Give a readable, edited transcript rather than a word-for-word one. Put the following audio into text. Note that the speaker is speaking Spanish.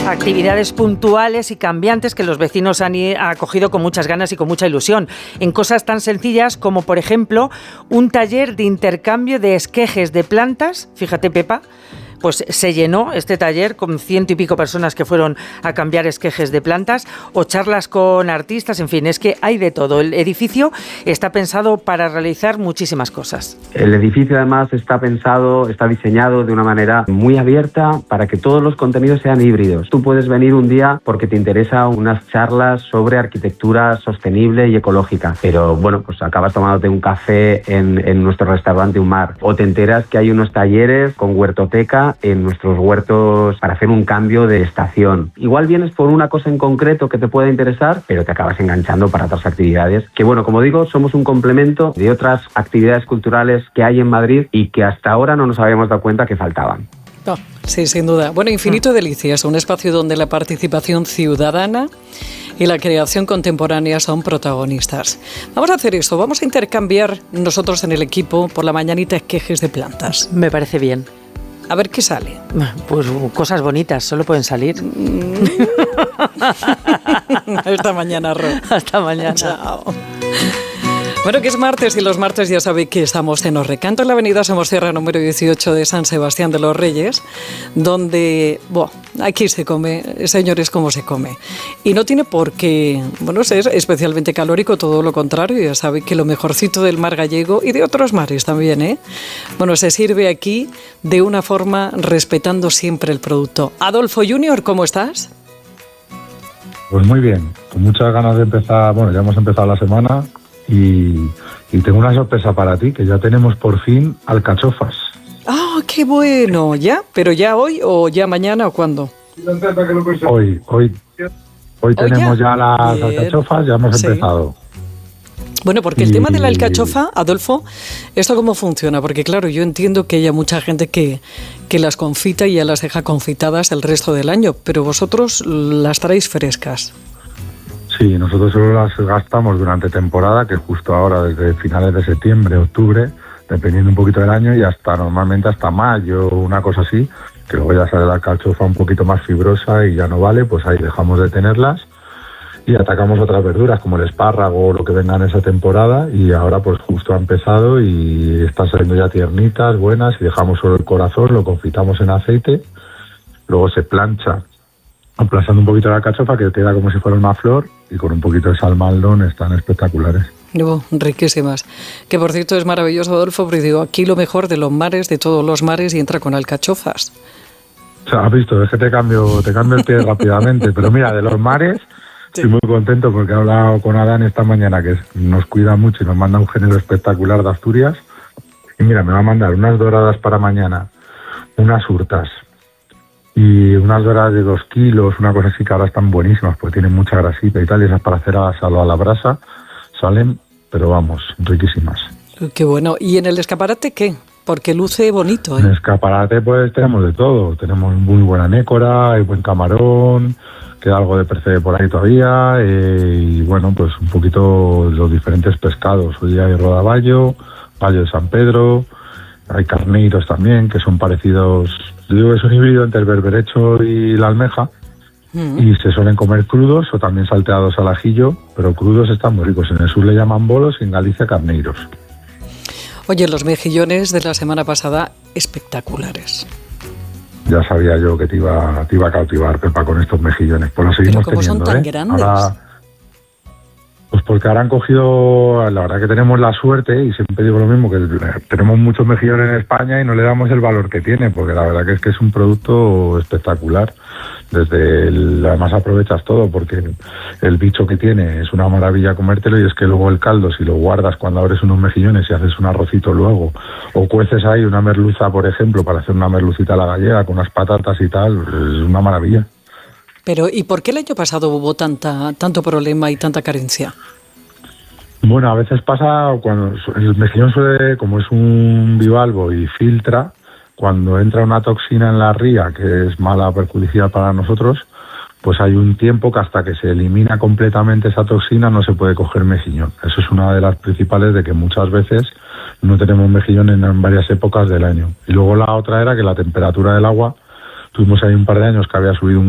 Actividades puntuales y cambiantes que los vecinos han acogido con muchas ganas y con mucha ilusión. En cosas tan sencillas como, por ejemplo, un taller de intercambio de esquejes de plantas. Fíjate, Pepa, pues se llenó este taller con 100 y pico personas que fueron a cambiar esquejes de plantas, o charlas con artistas, en fin, es que hay de todo. El edificio está pensado para realizar muchísimas cosas. El edificio además está diseñado de una manera muy abierta para que todos los contenidos sean híbridos. Tú puedes venir un día porque te interesa unas charlas sobre arquitectura sostenible y ecológica, pero bueno, pues acabas tomándote un café en nuestro restaurante Umar, o te enteras que hay unos talleres con huertoteca en nuestros huertos para hacer un cambio de estación. Igual vienes por una cosa en concreto que te pueda interesar, pero te acabas enganchando para otras actividades que, bueno, como digo, somos un complemento de otras actividades culturales que hay en Madrid y que hasta ahora no nos habíamos dado cuenta que faltaban. Oh, sí, sin duda. Bueno, Infinito Delicias, un espacio donde la participación ciudadana y la creación contemporánea son protagonistas. Vamos a hacer esto, vamos a intercambiar nosotros en el equipo por la mañanita esquejes de plantas. Me parece bien. A ver qué sale. Pues cosas bonitas, solo pueden salir. Hasta mañana, Ro. Hasta mañana. Chao. Bueno, que es martes y los martes ya sabéis que estamos en Os Recanto, en la avenida Somosierra número 18 de San Sebastián de los Reyes, donde, aquí se come, señores, cómo se come. Y no tiene por qué, ser especialmente calórico, todo lo contrario, ya sabéis que lo mejorcito del mar gallego y de otros mares también, se sirve aquí de una forma respetando siempre el producto. Adolfo Junior, ¿cómo estás? Pues muy bien, con muchas ganas de empezar, ya hemos empezado la semana. Y tengo una sorpresa para ti, que ya tenemos por fin alcachofas. ¡Ah, qué bueno! ¿Ya? ¿Pero ya hoy o ya mañana o cuándo? Hoy tenemos ya las Bien. alcachofas, ya hemos empezado. Bueno, porque el tema de la alcachofa, Adolfo, ¿esto cómo funciona? Porque claro, yo entiendo que haya mucha gente que las confita y ya las deja confitadas el resto del año, pero vosotros las traéis frescas. Sí, nosotros solo las gastamos durante temporada, que es justo ahora, desde finales de septiembre, octubre, dependiendo un poquito del año, y normalmente hasta mayo, una cosa así, que luego ya sale la alcachofa un poquito más fibrosa y ya no vale, pues ahí dejamos de tenerlas y atacamos otras verduras como el espárrago o lo que venga en esa temporada, y ahora pues justo ha empezado y están saliendo ya tiernitas, buenas, y dejamos solo el corazón, lo confitamos en aceite, luego se plancha aplastando un poquito la alcachofa, que queda como si fuera una flor, y con un poquito de salmaldón están espectaculares. Riquísimas. Que por cierto es maravilloso, Adolfo, porque digo, aquí lo mejor de los mares, de todos los mares, y entra con alcachofas. O sea, has visto, es que te cambio el pie rápidamente, pero mira, de los mares, sí. Estoy muy contento porque he hablado con Adán esta mañana, que nos cuida mucho y nos manda un género espectacular de Asturias, y mira, me va a mandar unas doradas para mañana, unas hurtas, y unas doradas de 2 kilos, una cosa así, que ahora están buenísimas porque tienen mucha grasita y tal, y esas para hacer asado a la brasa salen, pero vamos, riquísimas. Qué bueno. ¿Y en el escaparate qué? Porque luce bonito, En el escaparate pues tenemos de todo, tenemos muy buena nécora, hay buen camarón, queda algo de percebe por ahí todavía, y bueno, pues un poquito los diferentes pescados. Hoy hay rodaballo, payo de San Pedro, hay carneiros también, que son parecidos. Yo digo que es un híbrido entre el berberecho y la almeja, y se suelen comer crudos o también salteados al ajillo, pero crudos están muy ricos. En el sur le llaman bolos y en Galicia carneiros. Oye, los mejillones de la semana pasada, espectaculares. Ya sabía yo que te iba a cautivar, Pepa, con estos mejillones. Pues los seguimos ¿Pero cómo teniendo, son tan grandes? Ahora, pues porque ahora han cogido, la verdad que tenemos la suerte, y siempre digo lo mismo, que tenemos muchos mejillones en España y no le damos el valor que tiene, porque la verdad que es un producto espectacular. Además aprovechas todo, porque el bicho que tiene es una maravilla comértelo, y es que luego el caldo, si lo guardas cuando abres unos mejillones y haces un arrocito luego, o cueces ahí una merluza, por ejemplo, para hacer una merlucita a la gallega con unas patatas y tal, es una maravilla. Pero, ¿y por qué el año pasado hubo tanto problema y tanta carencia? Bueno, a veces pasa cuando el mejillón suele, como es un bivalvo y filtra, cuando entra una toxina en la ría que es mala, perjudicial para nosotros, pues hay un tiempo que hasta que se elimina completamente esa toxina no se puede coger mejillón. Eso es una de las principales, de que muchas veces no tenemos mejillón en varias épocas del año. Y luego la otra era que la temperatura del agua, tuvimos ahí un par de años que había subido